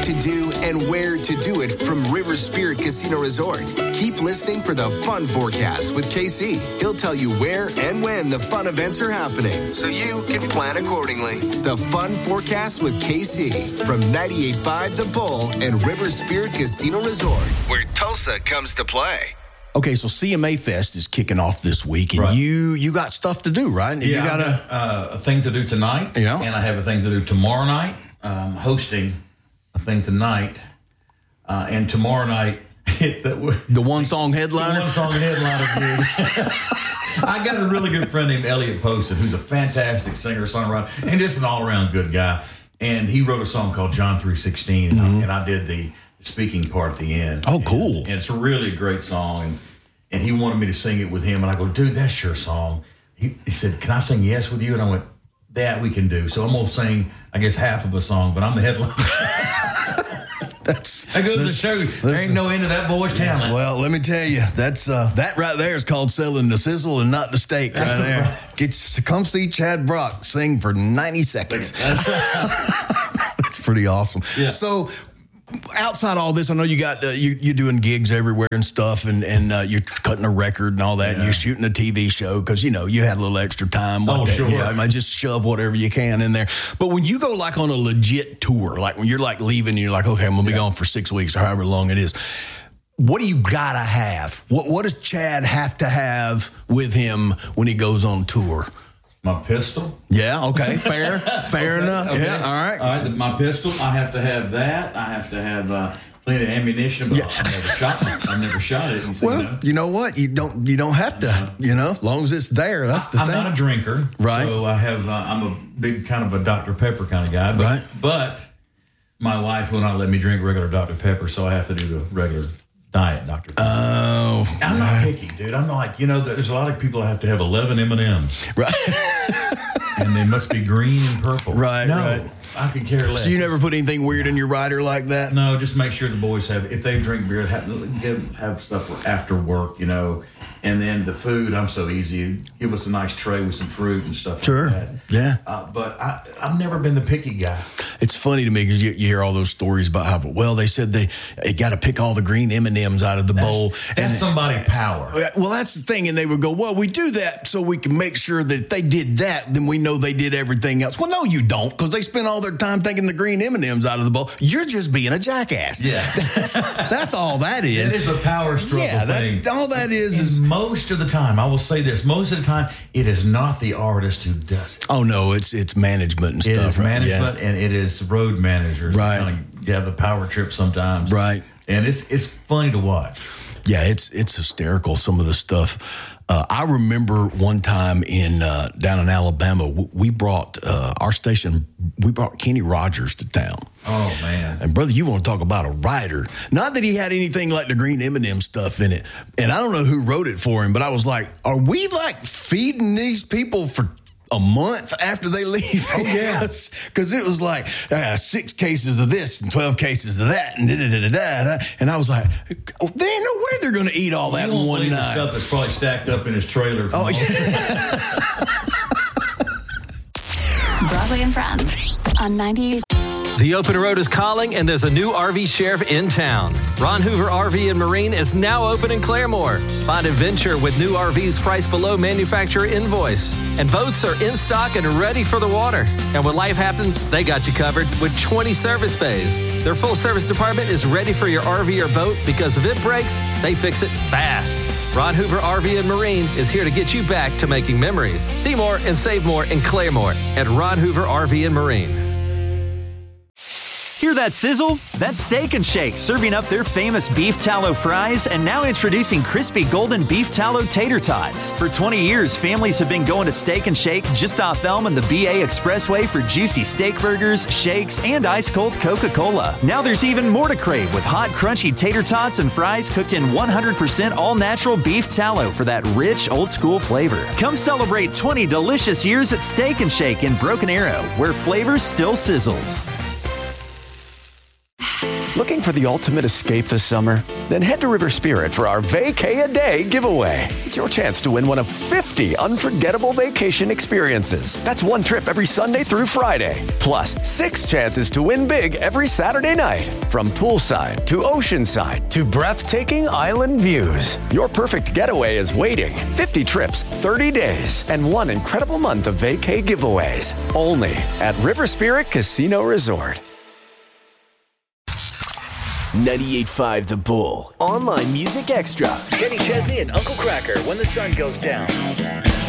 to do and where to do it from River Spirit Casino Resort. Keep listening for the Fun Forecast with KC. He'll tell you where and when the fun events are happening, so you can plan accordingly. The Fun Forecast with KC from 98.5 The Bull and River Spirit Casino Resort, where Tulsa comes to play. Okay, so CMA Fest is kicking off this week, and you got stuff to do, right? Yeah, you got a thing to do tonight, and I have a thing to do tomorrow night. I'm hosting a thing tonight, and tomorrow night. The one-song headliner? The one-song headliner gig. I got a really good friend named Elliot Poston, who's a fantastic singer-songwriter and just an all-around good guy. And he wrote a song called John 3:16, and I did the speaking part at the end. Oh, cool. And it's really a great song, and he wanted me to sing it with him. And I go, dude, that's your song. He said, can I sing Yes with you? And I went, that we can do. So I'm going to sing, I guess, half of a song, but I'm the headliner. That goes to show you, there ain't no end to that boy's talent. Well, let me tell you, that's that right there is called selling the sizzle and not the steak. That's right there. Come see Chad Brock sing for 90 seconds. That's pretty awesome. Yeah. So, outside all this, I know you got you're doing gigs everywhere and stuff, and you're cutting a record and all that, and you're shooting a TV show because you had a little extra time. Sure. I just shove whatever you can in there. But when you go like on a legit tour, like when you're like leaving, and you're like, okay, I'm gonna be gone for 6 weeks or however long it is. What do you gotta have? What does Chad have to have with him when he goes on tour? My pistol. Yeah, okay, fair enough. Okay. Yeah, all right. My pistol, I have to have that. I have to have plenty of ammunition, but I've never shot it. Well, you know what? You don't have to, as long as it's there, that's the thing. I'm not a drinker. Right. So I'm a big kind of a Dr. Pepper kind of guy. But my wife will not let me drink regular Dr. Pepper, so I have to do the regular diet Dr. Pepper. Oh. I'm not picky, dude. I'm like, there's a lot of people that have to have 11 M&Ms. Right. And they must be green and purple. Right, no, right. I could care less. So you never put anything weird in your rider like that? No, just make sure the boys have, if they drink beer, have stuff for after work, And then the food, I'm so easy. Give us a nice tray with some fruit and stuff sure. like that. Yeah. But I've never been the picky guy. It's funny to me because you hear all those stories about how, they said they got to pick all the green M&Ms out of the bowl. That's somebody's power. Well, that's the thing. And they would go, we do that so we can make sure that if they did that, then we know they did everything else. Well, no, you don't, because they spend all their time taking the green M&Ms out of the bowl. You're just being a jackass. Yeah. That's all that is. It is a power struggle thing. All that is most of the time, I will say this, most of the time, it is not the artist who does it. Oh, no, it's management and stuff. It is management, and it is road managers. Right. You have the power trip sometimes. Right. And it's funny to watch. Yeah, it's hysterical, some of the stuff. I remember one time down in Alabama, we brought our station, we brought Kenny Rogers to town. Oh, man. And, brother, you want to talk about a writer. Not that he had anything like the green M&M stuff in it. And I don't know who wrote it for him, but I was like, are we, feeding these people for a month after they leave? Oh, yeah. Because it was like 6 cases of this and 12 cases of that and da-da-da-da-da. And I was like, there ain't no way they're going to eat all that in one night. The stuff that's probably stacked up in his trailer. Oh, yeah. Broadway and Friends on 98. The open road is calling, and there's a new RV sheriff in town. Ron Hoover RV and Marine is now open in Claremore. Find adventure with new RVs priced below manufacturer invoice. And boats are in stock and ready for the water. And when life happens, they got you covered with 20 service bays. Their full service department is ready for your RV or boat because if it breaks, they fix it fast. Ron Hoover RV and Marine is here to get you back to making memories. See more and save more in Claremore at Ron Hoover RV and Marine. Hear that sizzle? That's Steak and Shake serving up their famous beef tallow fries and now introducing crispy golden beef tallow tater tots. For 20 years, families have been going to Steak and Shake just off Elm and the BA Expressway for juicy steak burgers, shakes, and ice-cold Coca-Cola. Now there's even more to crave with hot, crunchy tater tots and fries cooked in 100% all-natural beef tallow for that rich, old-school flavor. Come celebrate 20 delicious years at Steak and Shake in Broken Arrow, where flavor still sizzles. Looking for the ultimate escape this summer? Then head to River Spirit for our Vacay-A-Day giveaway. It's your chance to win one of 50 unforgettable vacation experiences. That's one trip every Sunday through Friday. Plus, 6 chances to win big every Saturday night. From poolside to oceanside to breathtaking island views. Your perfect getaway is waiting. 50 trips, 30 days, and one incredible month of vacay giveaways. Only at River Spirit Casino Resort. 98.5 The Bull. Online Music Extra. Kenny Chesney and Uncle Cracker, When the Sun Goes Down.